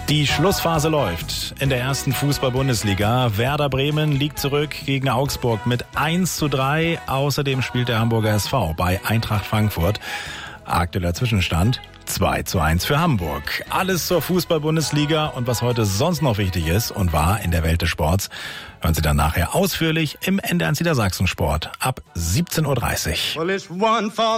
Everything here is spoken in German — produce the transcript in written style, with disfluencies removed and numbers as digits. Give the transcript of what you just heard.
Die Schlussphase läuft in der ersten Fußball-Bundesliga. Werder Bremen liegt zurück gegen Augsburg mit 1:3. Außerdem spielt der Hamburger SV bei Eintracht Frankfurt. Aktueller Zwischenstand 2:1 für Hamburg. Alles zur Fußball-Bundesliga und was heute sonst noch wichtig ist und war in der Welt des Sports, hören Sie dann nachher ausführlich im NDR Niedersachsen Sport ab 17:30 Uhr.